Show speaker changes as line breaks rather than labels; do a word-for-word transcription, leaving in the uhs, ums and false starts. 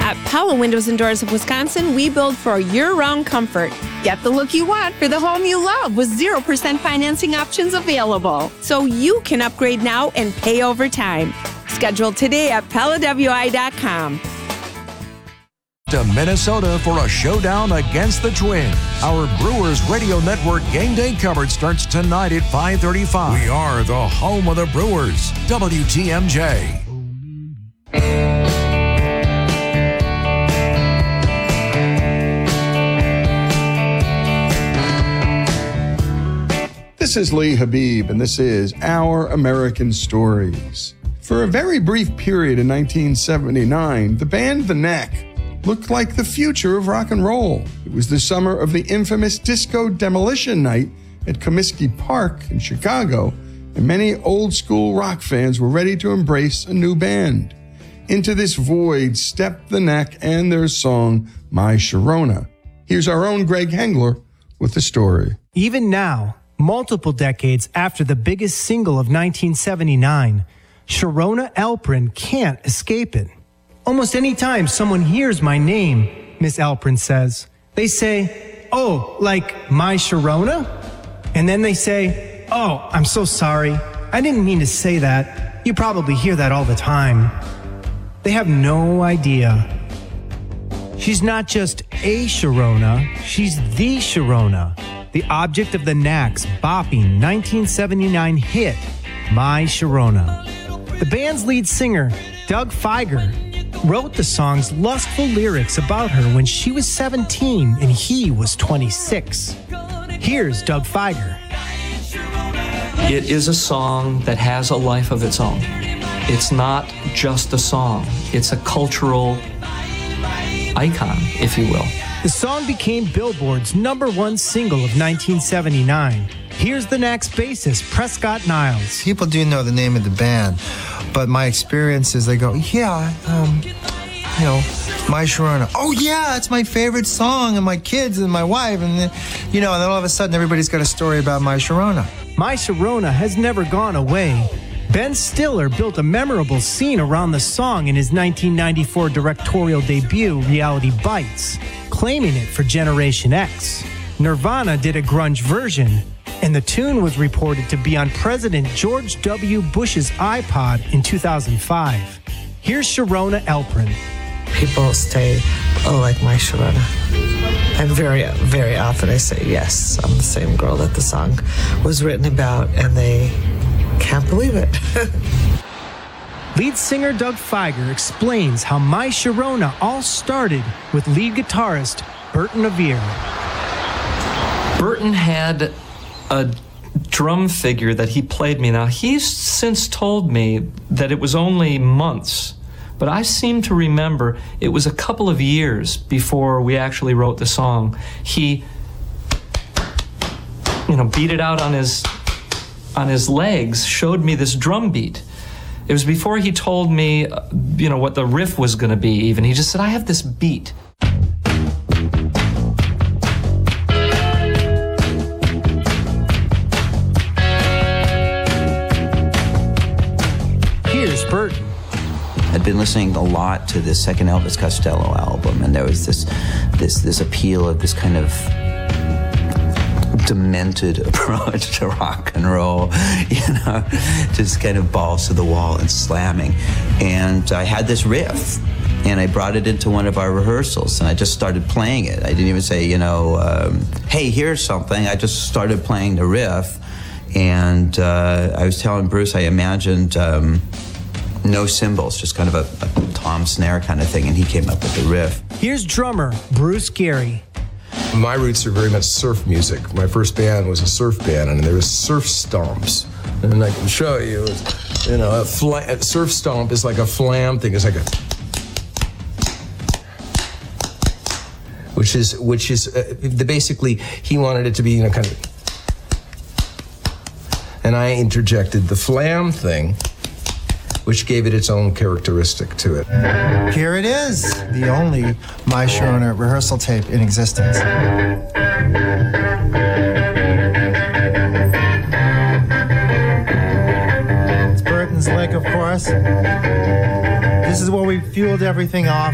At Pella Windows and Doors of Wisconsin, we build for year-round comfort. Get the look you want for the home you love with zero percent financing options available. So you can upgrade now and pay over time. Schedule today at Pella W I dot com.
To Minnesota for a showdown against the Twins. Our Brewers Radio Network game day coverage starts tonight at five thirty-five. We are the home of the Brewers. W T M J.
This is Lee Habib, and this is Our American Stories. For a very brief period in nineteen seventy-nine, the band The Knack looked like the future of rock and roll. It was the summer of the infamous Disco Demolition Night at Comiskey Park in Chicago, and many old-school rock fans were ready to embrace a new band. Into this void stepped The Knack and their song, My Sharona. Here's our own Greg Hengler with the story.
Even now, multiple decades after the biggest single of nineteen seventy-nine, Sharona Alprin can't escape it. Almost any time someone hears my name, Miss Alprin says, they say, "Oh, like My Sharona?" And then they say, "Oh, I'm so sorry. I didn't mean to say that. You probably hear that all the time." They have no idea. She's not just a Sharona, she's the Sharona, the object of the Knack's bopping nineteen seventy-nine hit, My Sharona. The band's lead singer, Doug Fieger, wrote the song's lustful lyrics about her when she was seventeen and he was twenty-six. Here's Doug Fieger.
It is a song that has a life of its own. It's not just a song. It's a cultural icon, if you will.
The song became Billboard's number one single of nineteen seventy-nine. Here's the Knack's bassist, Prescott Niles.
People do know the name of the band, but my experience is they go, yeah, um, you know, My Sharona. Oh, yeah, it's my favorite song, and my kids and my wife, and then, you know, and then all of a sudden everybody's got a story about My Sharona.
My Sharona has never gone away. Ben Stiller built a memorable scene around the song in his nineteen ninety-four directorial debut, Reality Bites, claiming it for Generation X. Nirvana did a grunge version, and the tune was reported to be on President George W. Bush's iPod in two thousand five. Here's Sharona Alprin.
People say, "Oh, like My Sharona." And very, very often I say, yes, I'm the same girl that the song was written about, and they can't believe it.
Lead singer Doug Fieger explains how My Sharona all started with lead guitarist Burton Avere.
Burton had a drum figure that he played me. Now, he's since told me that it was only months, but I seem to remember it was a couple of years before we actually wrote the song. He, you know, beat it out on his on his legs, showed me this drum beat. It was before he told me, uh, you know, what the riff was going to be even. He just said, I have this beat.
Here's Burton.
I'd been listening a lot to the second Elvis Costello album, and there was this, this, this appeal of this kind of demented approach to rock and roll, you know, just kind of balls to the wall and slamming. And I had this riff, and I brought it into one of our rehearsals, and I just started playing it. I didn't even say, you know, um, hey, here's something. I just started playing the riff, and uh, I was telling Bruce I imagined um, no cymbals, just kind of a, a tom snare kind of thing, and he came up with the riff.
Here's drummer Bruce Gary.
My roots are very much surf music. My first band was a surf band, and there was surf stomps. And I can show you, you know, a, fla- a surf stomp is like a flam thing. It's like a, which is which is uh, the basically he wanted it to be, you know, kind of, and I interjected the flam thing, which gave it its own characteristic to it.
Here it is, the only My Sharona rehearsal tape in existence. It's Burton's lick, of course. This is where we fueled everything off.